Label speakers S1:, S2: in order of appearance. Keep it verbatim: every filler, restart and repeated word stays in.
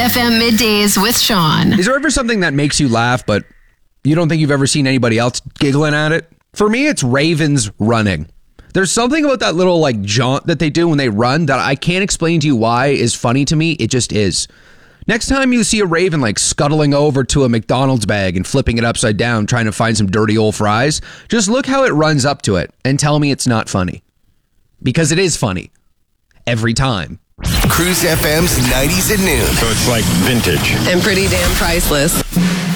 S1: F M Middays with Sean.
S2: Is there ever something that makes you laugh, but you don't think you've ever seen anybody else giggling at it? For me, it's ravens running. There's something about that little like jaunt that they do when they run that I can't explain to you why is funny to me. It just is. Next time you see a raven like scuttling over to a McDonald's bag and flipping it upside down trying to find some dirty old fries, just look how it runs up to it and tell me it's not funny. Because it is funny. Every time.
S3: Cruise F M's nineties at noon.
S4: So it's like vintage.
S5: And pretty damn priceless.